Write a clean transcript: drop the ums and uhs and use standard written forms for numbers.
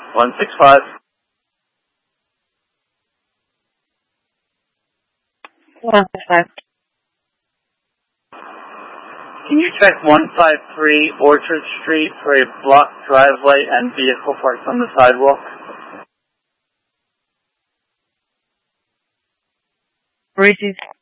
165. 165. Can you check 153 Orchard Street for a blocked driveway and vehicle parked on the sidewalk? Received.